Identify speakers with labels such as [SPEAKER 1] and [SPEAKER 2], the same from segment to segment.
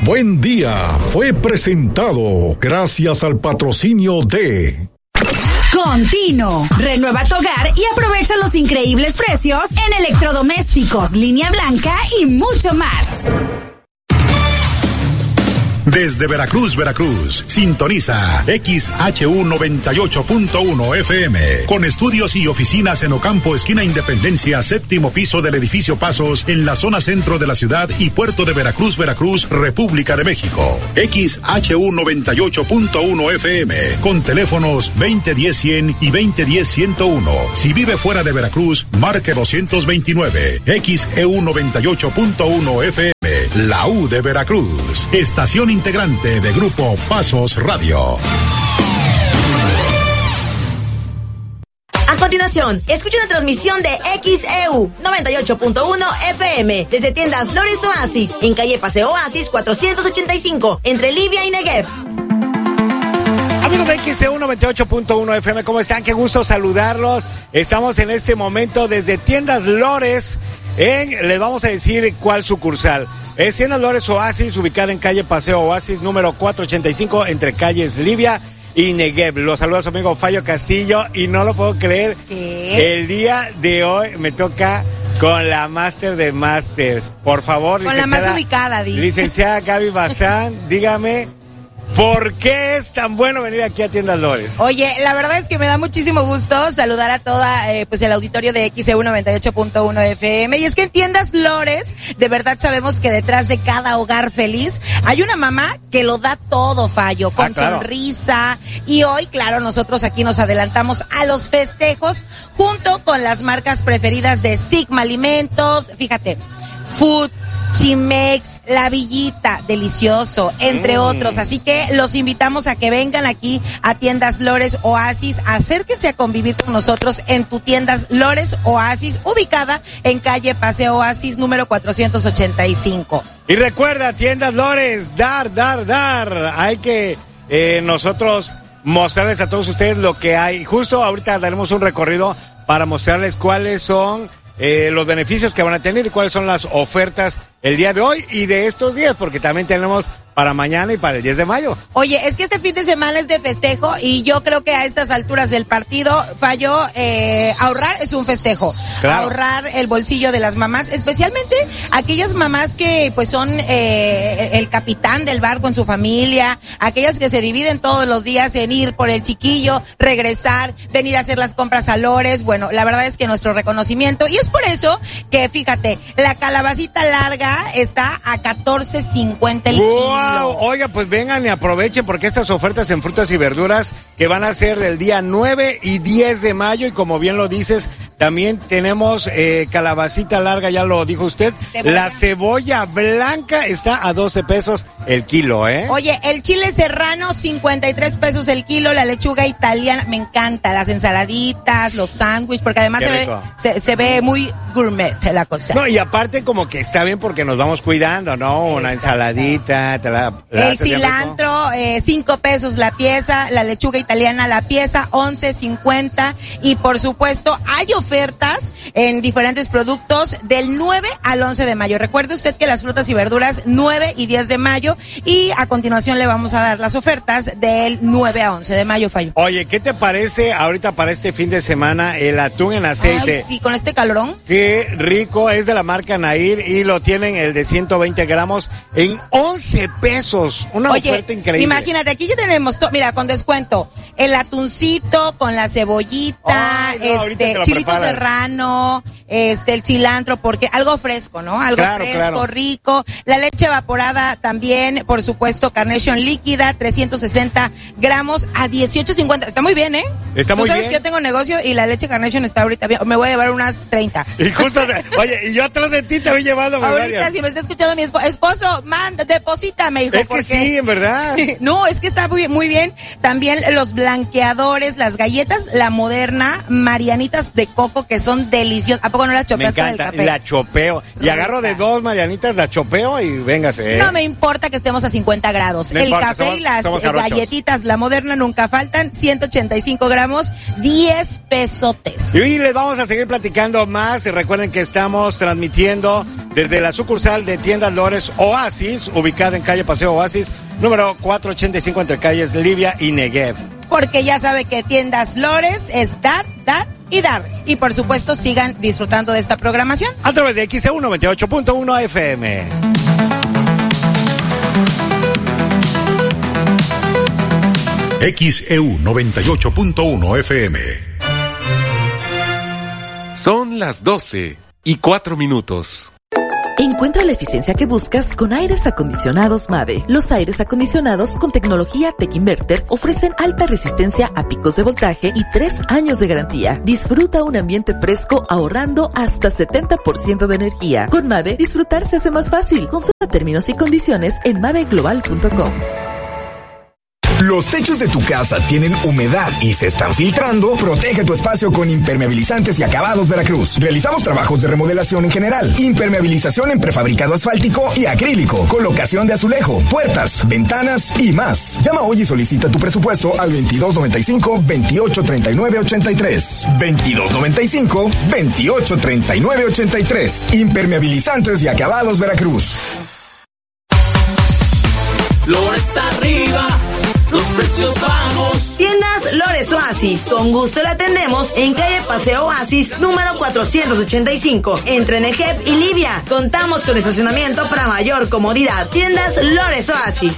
[SPEAKER 1] Buen Día fue presentado gracias al patrocinio de
[SPEAKER 2] Contino. Renueva tu hogar y aprovecha los increíbles precios en electrodomésticos, línea blanca y mucho más.
[SPEAKER 3] Desde Veracruz, sintoniza XHU 98.1 FM, con estudios y oficinas en Ocampo, esquina Independencia, séptimo piso del edificio Pasos, en la zona centro de la ciudad y puerto de Veracruz, República de México. XHU 98.1 FM, con teléfonos 2010-100 y 2010-101. Si vive fuera de Veracruz, marque 229. XEU 98.1 FM, la U de Veracruz, estación integrante de Grupo Pasos Radio.
[SPEAKER 4] A continuación, escucha una transmisión de XEU 98.1 FM desde tiendas Lores Oasis, en calle Paseo Oasis 485, entre Libia y Negev.
[SPEAKER 5] Amigos de XEU 98.1 FM, ¿cómo están? Qué gusto saludarlos. Estamos en este momento desde tiendas Lores, les vamos a decir cuál sucursal. Es Tiendas Lores Oasis, ubicada en calle Paseo Oasis, número 485, entre calles Libia y Negev. Los saluda su amigo Fallo Castillo y no lo puedo creer.
[SPEAKER 4] ¿Qué?
[SPEAKER 5] El día de hoy me toca con la máster de másters. Por favor,
[SPEAKER 6] con la más ubicada,
[SPEAKER 5] licenciada Gaby Bazán, dígame, ¿por qué es tan bueno venir aquí a Tiendas Lores?
[SPEAKER 6] Oye, la verdad es que me da muchísimo gusto saludar a toda, pues el auditorio de XEU 98.1 FM. Y es que en Tiendas Lores, de verdad sabemos que detrás de cada hogar feliz hay una mamá que lo da todo, Fallo, con sonrisa. Y hoy, claro, nosotros aquí nos adelantamos a los festejos junto con las marcas preferidas de Sigma Alimentos. Fíjate, Food, Chimex, La Villita, delicioso, entre otros. Así que los invitamos a que vengan aquí a Tiendas Lores Oasis. Acérquense a convivir con nosotros en tu Tiendas Lores Oasis, ubicada en calle Paseo Oasis, número 485.
[SPEAKER 5] Y recuerda, Tiendas Lores, dar. Hay que nosotros mostrarles a todos ustedes lo que hay. Justo ahorita daremos un recorrido para mostrarles cuáles son los beneficios que van a tener y cuáles son las ofertas el día de hoy y de estos días, porque también tenemos para mañana y para el 10 de mayo.
[SPEAKER 6] Oye, es que este fin de semana es de festejo y yo creo que a estas alturas del partido, Fallo, ahorrar es un festejo. Claro. Ahorrar el bolsillo de las mamás, especialmente aquellas mamás que pues son el capitán del barco en su familia, aquellas que se dividen todos los días en ir por el chiquillo, regresar, venir a hacer las compras a Lores. Bueno, la verdad es que nuestro reconocimiento, y es por eso que, fíjate, la calabacita larga está a $14.50 el kilo.
[SPEAKER 5] Oiga, pues vengan y aprovechen porque estas ofertas en frutas y verduras que van a ser del día 9 y 10 de mayo y como bien lo dices, también tenemos calabacita larga, ya lo dijo usted. ¿Cebolla? La cebolla blanca está a 12 pesos el kilo,
[SPEAKER 6] Oye, el chile serrano, 53 pesos el kilo, la lechuga italiana, me encanta, las ensaladitas, los sándwiches, porque además se ve muy gourmet la cosa.
[SPEAKER 5] No, y aparte como que está bien porque nos vamos cuidando, ¿no? Una ensaladita,
[SPEAKER 6] el cilantro, 5 pesos la pieza, la lechuga italiana la pieza, 11.50, y por supuesto hay ofertas en diferentes productos del 9 al 11 de mayo. Recuerde usted que las frutas y verduras 9 y 10 de mayo, y a continuación le vamos a dar las ofertas del 9 a 11 de mayo, Fallo.
[SPEAKER 5] Oye, ¿qué te parece ahorita para este fin de semana el atún en aceite?
[SPEAKER 6] Ay, sí, con este calorón.
[SPEAKER 5] Qué rico, es de la marca Nair y lo tienen el de 120 gramos en 11 pesos. Una oferta increíble.
[SPEAKER 6] Imagínate, aquí ya tenemos, mira, con descuento, el atuncito con la cebollita, chilito serrano, el cilantro, porque algo fresco, ¿no? Algo fresco, rico. La leche evaporada también, por supuesto, Carnation líquida, 360 gramos a 18.50. Está muy bien,
[SPEAKER 5] Está muy bien.
[SPEAKER 6] ¿Sabes que yo tengo negocio y la leche Carnation está ahorita bien? Me voy a llevar unas 30.
[SPEAKER 5] Y justo, oye, y yo atrás de ti te voy llevando
[SPEAKER 6] ahorita,
[SPEAKER 5] varias.
[SPEAKER 6] si me está escuchando mi esposo, deposítame, hijo.
[SPEAKER 5] Es que sí, en verdad.
[SPEAKER 6] No, es que está muy bien. También los blanqueadores, las galletas, la Moderna, Marianitas de coco, que son deliciosas. ¿A poco poco no las chopeas
[SPEAKER 5] Me
[SPEAKER 6] con el
[SPEAKER 5] encanta,
[SPEAKER 6] café?
[SPEAKER 5] la chopeo. Y agarro de 2 Marianitas, la chopeo y véngase.
[SPEAKER 6] No me importa que estemos a 50 grados.
[SPEAKER 5] No
[SPEAKER 6] el
[SPEAKER 5] importa,
[SPEAKER 6] café y las
[SPEAKER 5] somos jarochos.
[SPEAKER 6] galletitas, la Moderna nunca faltan. 185 gramos, 10 pesotes.
[SPEAKER 5] Y les vamos a seguir platicando más. Y recuerden que estamos transmitiendo desde la sucursal de Tiendas Lores Oasis, ubicada en calle Paseo Oasis, número 485 entre calles Libia y Negev.
[SPEAKER 6] Porque ya sabe que Tiendas Lores es dar y dar. Y por supuesto sigan disfrutando de esta programación
[SPEAKER 5] A través de XEU 98.1 FM.
[SPEAKER 3] XEU 98.1 FM.
[SPEAKER 7] Son las 12:04.
[SPEAKER 8] Encuentra la eficiencia que buscas con aires acondicionados Mave. Los aires acondicionados con tecnología Tech Inverter ofrecen alta resistencia a picos de voltaje y 3 años de garantía. Disfruta un ambiente fresco ahorrando hasta 70% de energía. Con Mave, disfrutar se hace más fácil. Consulta términos y condiciones en maveglobal.com.
[SPEAKER 9] Los techos de tu casa tienen humedad y se están filtrando. Protege tu espacio con Impermeabilizantes y Acabados Veracruz. Realizamos trabajos de remodelación en general, impermeabilización en prefabricado asfáltico y acrílico, colocación de azulejo, puertas, ventanas y más. Llama hoy y solicita tu presupuesto al 2295-2839-83. 2295-2839-83. Impermeabilizantes y Acabados Veracruz.
[SPEAKER 10] Lores arriba, los precios bajos.
[SPEAKER 4] Tiendas Lores Oasis, con gusto la atendemos en calle Paseo Oasis, número 485, entre Negev y Libia. Contamos con estacionamiento para mayor comodidad. Tiendas Lores Oasis.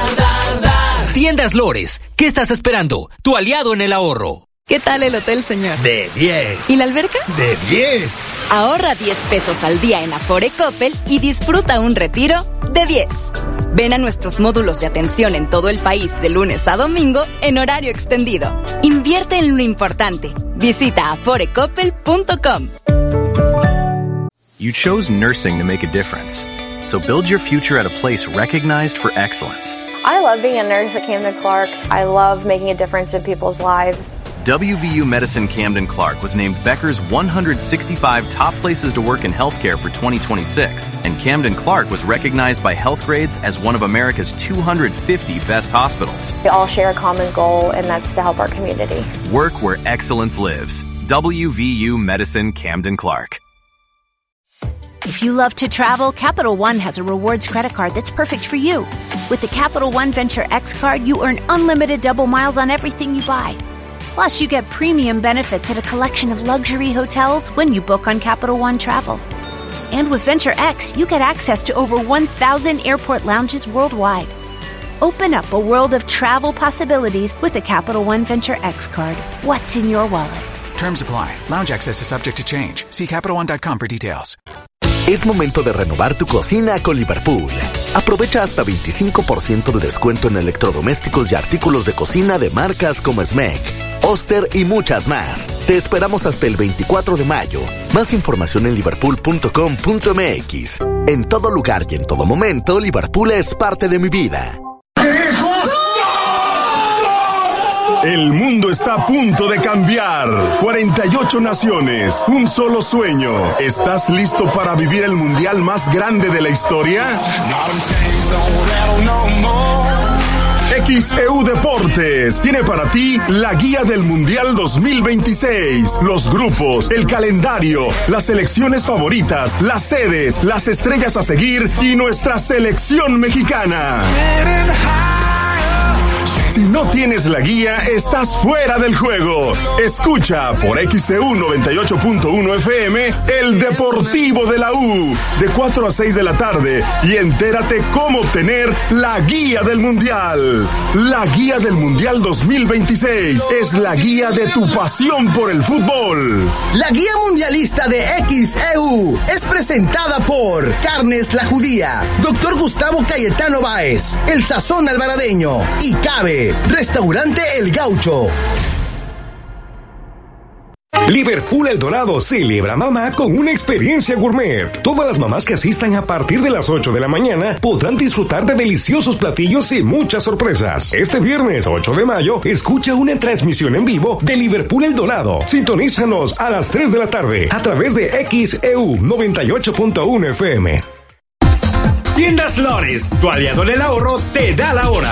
[SPEAKER 10] Tiendas Lores, ¿qué estás esperando? Tu aliado en el ahorro.
[SPEAKER 11] ¿Qué tal el hotel, señor?
[SPEAKER 12] De 10.
[SPEAKER 11] ¿Y la alberca?
[SPEAKER 12] De 10.
[SPEAKER 11] Ahorra 10 pesos al día en Afore Coppel y disfruta un retiro de 10. Ven a nuestros módulos de atención en todo el país de lunes a domingo en horario extendido. Invierte en lo importante. Visita aforecoppel.com.
[SPEAKER 13] You chose nursing to make a difference. So build your future at a place recognized for excellence.
[SPEAKER 14] I love being a nurse at Camden Clark. I love making a difference in people's lives.
[SPEAKER 13] WVU Medicine Camden Clark was named Becker's 165 top places to work in healthcare for 2026, and Camden Clark was recognized by Healthgrades as one of America's 250 best hospitals.
[SPEAKER 14] We all share a common goal, and that's to help our community.
[SPEAKER 13] Work where excellence lives. WVU Medicine Camden Clark.
[SPEAKER 15] If you love to travel, Capital One has a rewards credit card that's perfect for you. With the Capital One Venture X card, you earn unlimited double miles on everything you buy. Plus, you get premium benefits at a collection of luxury hotels when you book on Capital One Travel. And with Venture X, you get access to over 1,000 airport lounges worldwide. Open up a world of travel possibilities with the Capital One Venture X card. What's in your wallet?
[SPEAKER 16] Terms apply. Lounge access is subject to change. See CapitalOne.com for details.
[SPEAKER 17] Es momento de renovar tu cocina con Liverpool. Aprovecha hasta 25% de descuento en electrodomésticos y artículos de cocina de marcas como Smeg, Oster y muchas más. Te esperamos hasta el 24 de mayo. Más información en liverpool.com.mx. En todo lugar y en todo momento, Liverpool es parte de mi vida.
[SPEAKER 1] El mundo está a punto de cambiar. 48 naciones, un solo sueño. ¿Estás listo para vivir el mundial más grande de la historia? XEU Deportes tiene para ti la guía del Mundial 2026, los grupos, el calendario, las selecciones favoritas, las sedes, las estrellas a seguir y nuestra selección mexicana. Si no tienes la guía, estás fuera del juego. Escucha por XEU 98.1 FM el Deportivo de la U de 4 a 6 de la tarde y entérate cómo obtener la guía del Mundial. La guía del Mundial 2026 es la guía de tu pasión por el fútbol.
[SPEAKER 18] La guía mundialista de XEU es presentada por Carnes La Judía, Dr. Gustavo Cayetano Báez, El Sazón Alvaradeño y Cabe, Restaurante El Gaucho.
[SPEAKER 7] Liverpool El Dorado celebra mamá con una experiencia gourmet. Todas las mamás que asistan a partir de las 8 de la mañana podrán disfrutar de deliciosos platillos y muchas sorpresas. Este viernes 8 de mayo, escucha una transmisión en vivo de Liverpool El Dorado. Sintonízanos a las 3 de la tarde a través de XEU 98.1 FM.
[SPEAKER 12] Tiendas Lores, tu aliado en el ahorro, te da la hora.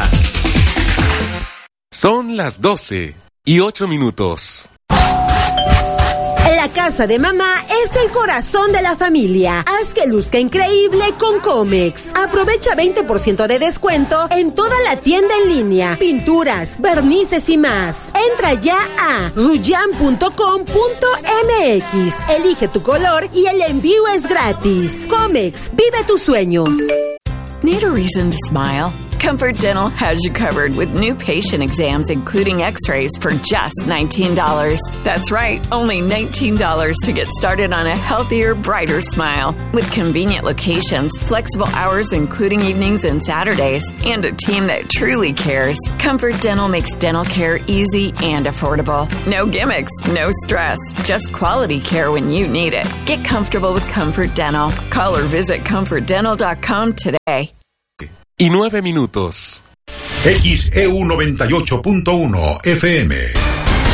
[SPEAKER 19] Son las 12:08.
[SPEAKER 20] La casa de mamá es el corazón de la familia. Haz que luzca increíble con Comex. Aprovecha 20% de descuento en toda la tienda en línea, pinturas, vernices y más. Entra ya a ruyan.com.mx. Elige tu color y el envío es gratis. Comex, vive tus sueños.
[SPEAKER 21] Need a reason to smile? Comfort Dental has you covered with new patient exams, including x-rays, for just $19. That's right, only $19 to get started on a healthier, brighter smile. With convenient locations, flexible hours including evenings and Saturdays, and a team that truly cares, Comfort Dental makes dental care easy and affordable. No gimmicks, no stress, just quality care when you need it. Get comfortable with Comfort Dental. Call or visit comfortdental.com today.
[SPEAKER 19] 9:09.
[SPEAKER 3] XEU 98.1 FM.